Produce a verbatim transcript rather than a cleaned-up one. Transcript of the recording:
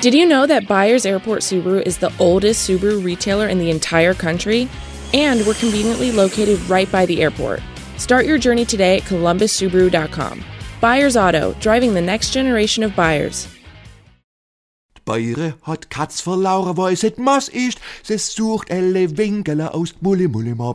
Did you know that Byers Airport Subaru is the oldest Subaru retailer in the entire country? And we're conveniently located right by the airport. Start your journey today at columbus subaru dot com. Byers Auto, driving the next generation of buyers. Beire hat Katz vor Laura, wo es et Mass ist, se sucht elle Winkele aus Mulle Mulle Mob.